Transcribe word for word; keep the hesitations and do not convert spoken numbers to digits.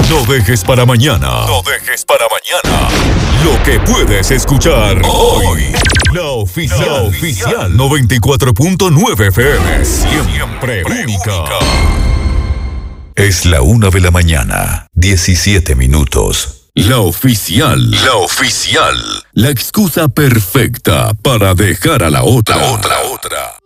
No dejes para mañana. No dejes para mañana lo que puedes escuchar hoy. La oficial, La oficial noventa y cuatro punto nueve F M. Siempre única. Es la una de la mañana, diecisiete minutos. La oficial. La oficial. La excusa perfecta para dejar a la otra. La otra, otra.